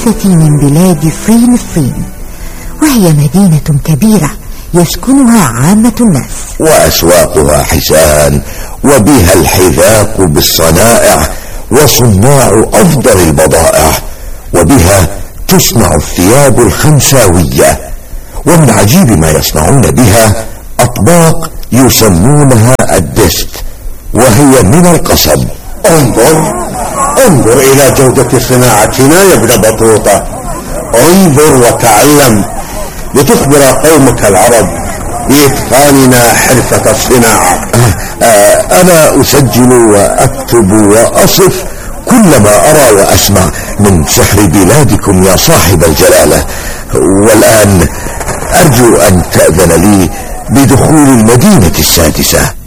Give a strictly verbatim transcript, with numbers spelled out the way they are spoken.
من بلاد صين الصين، وهي مدينة كبيرة يسكنها عامة الناس، وأسواقها حسان، وبها الحذاق بالصنائع وصناع أفضل البضائع، وبها تصنع الثياب الخنساوية، ومن عجيب ما يصنعون بها أطباق يسمونها الدست، وهي من القصب. انظر انظر إلى جودة صناعتنا يا ابن بطوطة، انظر وتعلم لتخبر قومك العرب بإتقاننا حرفة الصناعة. آه آه أنا أسجل وأكتب وأصف كل ما أرى وأسمع من سحر بلادكم يا صاحب الجلالة، والآن أرجو أن تأذن لي بدخول المدينة السادسة.